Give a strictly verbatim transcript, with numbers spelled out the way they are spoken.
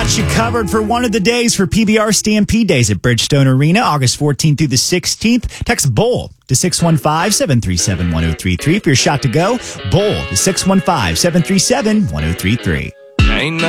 got you covered for one of the days for P B R Stampede Days at Bridgestone Arena, August fourteenth through the sixteenth. Text BOWL to six one five, seven three seven, one oh three three for your shot to go. BOWL to six one five, seven three seven, one oh three three. Ain't